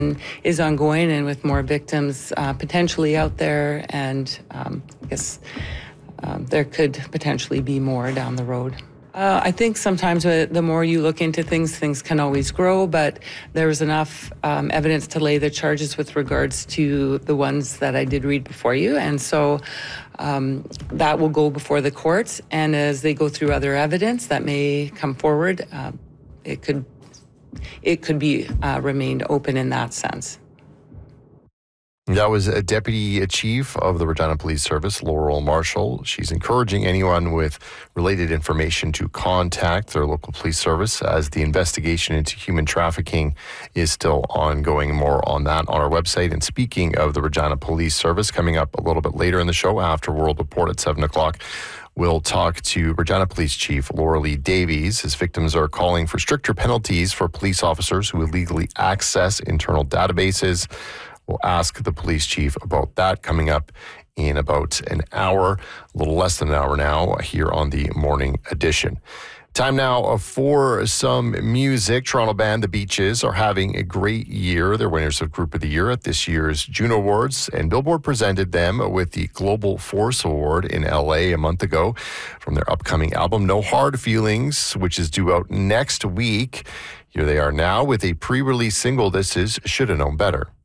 is ongoing, and with more victims potentially out there, and I guess there could potentially be more down the road. I think sometimes the more you look into things, things can always grow, but there was enough evidence to lay the charges with regards to the ones that I did read before you. And so that will go before the courts. And as they go through other evidence that may come forward, it could be remained open in that sense. That was a Deputy Chief of the Regina Police Service, Laurel Marshall. She's encouraging anyone with related information to contact their local police service as the investigation into human trafficking is still ongoing. More on that on our website. And speaking of the Regina Police Service, coming up a little bit later in the show after World Report at 7 o'clock, we'll talk to Regina Police Chief Lauralee Davies. His victims are calling for stricter penalties for police officers who illegally access internal databases. We'll ask the police chief about that coming up in about an hour, a little less than an hour now, here on the Morning Edition. Time now for some music. Toronto band The Beaches are having a great year. They're winners of Group of the Year at this year's Juno Awards, and Billboard presented them with the Global Force Award in LA a month ago from their upcoming album No Hard Feelings, which is due out next week. Here they are now with a pre-release single. This is Shoulda Known Better.